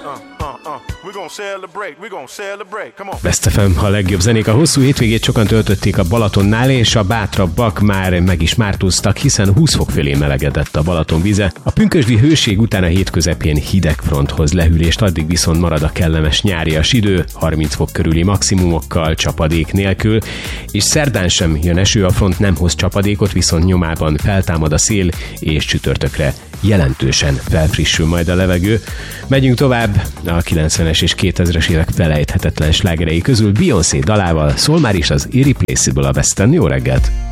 Best FM, a legjobb zenék. A hosszú hétvégét sokan töltötték a Balatonnál, és a bátrabbak már meg is mártóztak, hiszen 20 fok fölé melegedett a Balaton vize. A pünkösdi hőség után a hét közepén hideg fronthoz lehűlést, addig viszont marad a kellemes nyárias idő, 30 fok körüli maximumokkal, csapadék nélkül, és szerdán sem jön eső, a front nem hoz csapadékot, viszont nyomában feltámad a szél, és csütörtökre jelentősen felfrissül majd a levegő. Megyünk tovább a 90-es és 2000-es évek felejthetetlen slágerei közül Beyoncé dalával, szól már is az Irreplaceable a West End. Jó reggelt!